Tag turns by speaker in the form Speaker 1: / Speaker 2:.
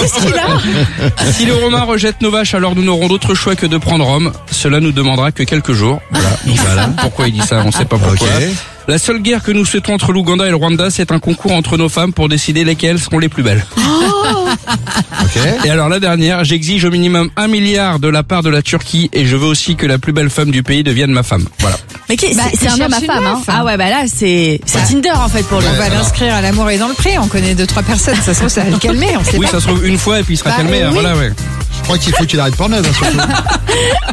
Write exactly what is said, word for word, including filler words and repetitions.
Speaker 1: Qu'est-ce qu'il a ?
Speaker 2: Si le Romain rejette nos vaches, alors nous n'aurons d'autre choix que de prendre Rome. Cela nous demandera que quelques jours. Voilà. Voilà. Pourquoi il dit ça, on ne sait pas pourquoi.
Speaker 3: Okay.
Speaker 2: La seule guerre que nous souhaitons entre l'Ouganda et le Rwanda, c'est un concours entre nos femmes pour décider lesquelles seront les plus belles.
Speaker 1: Oh
Speaker 3: Okay.
Speaker 2: Et alors la dernière, j'exige au minimum un milliard de la part de la Turquie et je veux aussi que la plus belle femme du pays devienne ma femme. Voilà.
Speaker 1: Mais qui,
Speaker 4: Bah,
Speaker 1: c'est, c'est
Speaker 4: il
Speaker 1: un homme à
Speaker 4: cherche une
Speaker 1: femme, hein.
Speaker 4: meuf.
Speaker 1: Ah ouais, bah là, c'est, c'est Tinder, en fait, pour lui.
Speaker 4: On va l'inscrire à l'amour est dans le pré. On connaît deux, trois personnes. Ça se trouve, ça va le calmer. On sait
Speaker 2: Oui,
Speaker 4: pas.
Speaker 2: ça se trouve une fois et puis il sera
Speaker 1: Bah,
Speaker 2: calmé.
Speaker 1: oui.
Speaker 2: Voilà, ouais.
Speaker 3: Je crois qu'il faut qu'il arrête Pornhub, hein, surtout.